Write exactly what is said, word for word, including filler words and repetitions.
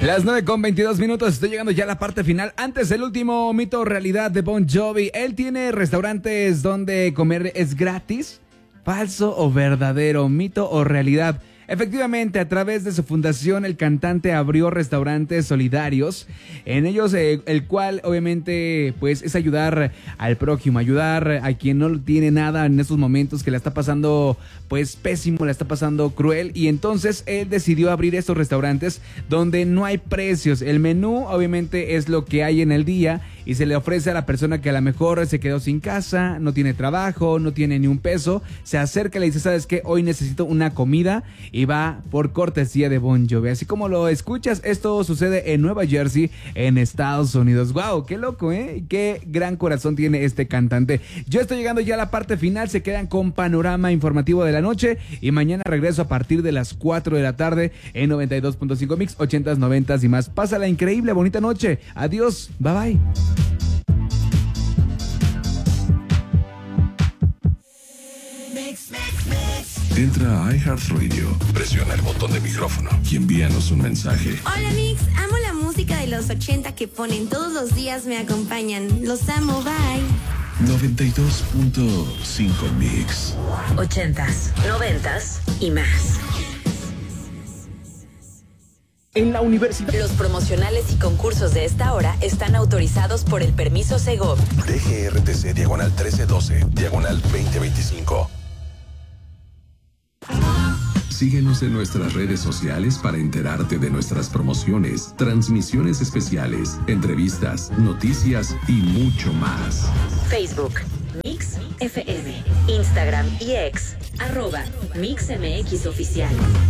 Las nueve con veintidós minutos, estoy llegando ya a la parte final. Antes, el último mito o realidad de Bon Jovi. Él tiene restaurantes donde comer es gratis. ¿Falso o verdadero? ¿Mito o realidad? Efectivamente, a través de su fundación, el cantante abrió restaurantes solidarios, en ellos eh, el cual obviamente pues es ayudar al prójimo, ayudar a quien no tiene nada en estos momentos, que la está pasando pues pésimo, la está pasando cruel, y entonces él decidió abrir estos restaurantes donde no hay precios. El menú obviamente es lo que hay en el día y se le ofrece a la persona que a lo mejor se quedó sin casa, no tiene trabajo, no tiene ni un peso, se acerca y le dice, ¿sabes qué? Hoy necesito una comida, y va por cortesía de Bon Jovi. Así como lo escuchas, esto sucede en Nueva Jersey, en Estados Unidos. ¡Wow! ¡Qué loco, eh! ¡Qué gran corazón tiene este cantante! Yo estoy llegando ya a la parte final, se quedan con panorama informativo de la noche, y mañana regreso a partir de las cuatro de la tarde en noventa y dos punto cinco Mix, ochentas, noventas y más. Pásala increíble, bonita noche. Adiós, bye bye. Entra a iHeartRadio, presiona el botón de micrófono y envíanos un mensaje. Hola Mix, amo la música de los ochenta que ponen todos los días, me acompañan. Los amo, bye. noventa y dos punto cinco Mix. Ochentas, noventas y más. En la universidad. Los promocionales y concursos de esta hora están autorizados por el permiso Segov. D G R T C diagonal trece doce, diagonal veinte veinticinco. Síguenos en nuestras redes sociales para enterarte de nuestras promociones, transmisiones especiales, entrevistas, noticias y mucho más. Facebook, Mix F M. Instagram y X, arroba Mix M X Oficial.